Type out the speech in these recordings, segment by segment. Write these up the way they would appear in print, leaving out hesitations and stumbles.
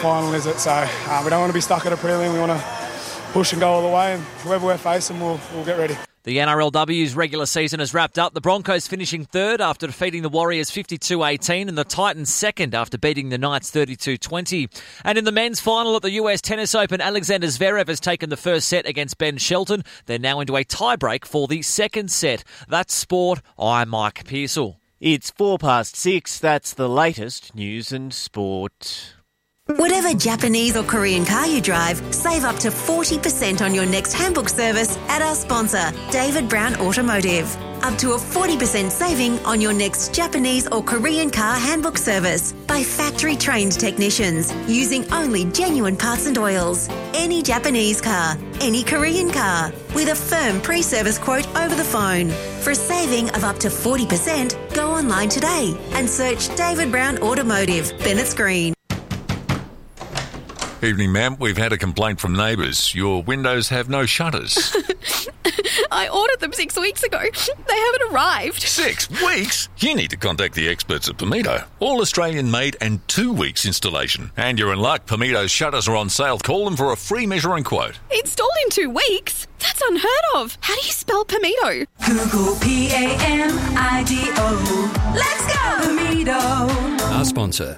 final, is it? So we don't want to be stuck at a prelim. We want to push and go all the way, and whoever we're facing, we'll get ready. The NRLW's regular season has wrapped up. The Broncos finishing third after defeating the Warriors 52-18 and the Titans second after beating the Knights 32-20. And in the men's final at the US Tennis Open, Alexander Zverev has taken the first set against Ben Shelton. They're now into a tiebreak for the second set. That's sport. I'm Mike Pearsall. It's 6:04. That's the latest news and sport. Whatever Japanese or Korean car you drive, save up to 40% on your next handbook service at our sponsor, David Brown Automotive. Up to a 40% saving on your next Japanese or Korean car handbook service by factory-trained technicians using only genuine parts and oils. Any Japanese car, any Korean car, with a firm pre-service quote over the phone. For a saving of up to 40%, go online today and search David Brown Automotive, Bennett's Green. Evening, ma'am. We've had a complaint from neighbours. Your windows have no shutters. I ordered them 6 weeks ago. They haven't arrived. 6 weeks? You need to contact the experts at Pomito. All Australian made and 2 weeks installation. And you're in luck. Pomito's shutters are on sale. Call them for a free measuring quote. Installed in 2 weeks? That's unheard of. How do you spell Pomito? Google P-A-M-I-D-O. Let's go! Pomito. Our sponsor.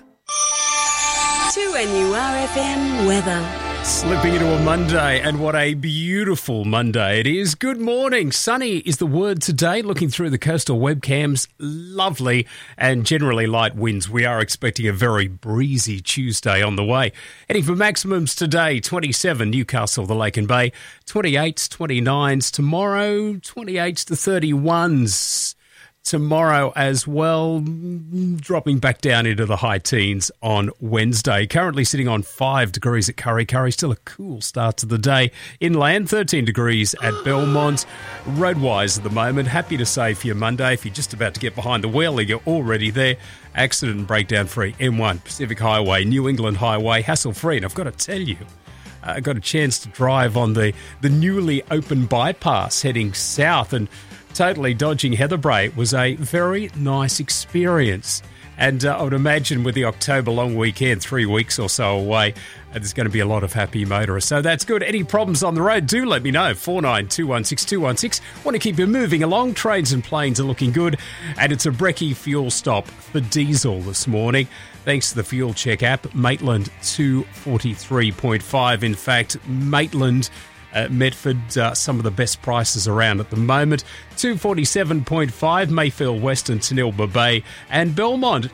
2NURFM weather. Slipping into a Monday, and what a beautiful Monday it is. Good morning. Sunny is the word today. Looking through the coastal webcams, lovely and generally light winds. We are expecting a very breezy Tuesday on the way. Heading for maximums today, 27 Newcastle, the Lake and Bay, 28s, 29s tomorrow, 28s to 31s. Tomorrow as well, dropping back down into the high teens on Wednesday. Currently sitting on 5 degrees at Curry. Curry, still a cool start to the day. Inland, 13 degrees at Belmont. Roadwise at the moment, happy to say for your Monday, if you're just about to get behind the wheel, you're already there. Accident and breakdown free. M1, Pacific Highway, New England Highway, hassle free. And I've got to tell you, I got a chance to drive on the newly open bypass heading south, and totally dodging Heatherbrae was a very nice experience. And I would imagine with the October long weekend, 3 weeks or so away, there's going to be a lot of happy motorists. So that's good. Any problems on the road, do let me know. 49216216. Want to keep you moving along. Trains and planes are looking good. And it's a brekkie fuel stop for diesel this morning. Thanks to the Fuel Check app, Maitland 243.5. In fact, Maitland, Medford, some of the best prices around at the moment. 247.5, Mayfield Western, Tanilba Bay, and Belmont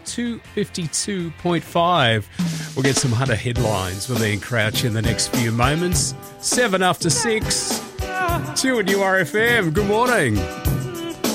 252.5. We'll get some Hunter headlines with Ian Crouch in the next few moments. 7 after 6. 2 at URFM. Good morning.